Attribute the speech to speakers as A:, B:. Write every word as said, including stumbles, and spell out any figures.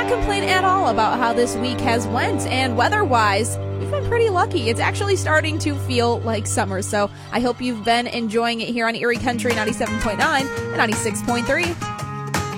A: complain at all about how this week has went, and weather-wise, we've been pretty lucky. It's actually starting to feel like summer, so I hope you've been enjoying it here on Erie Country ninety-seven point nine and ninety-six point three.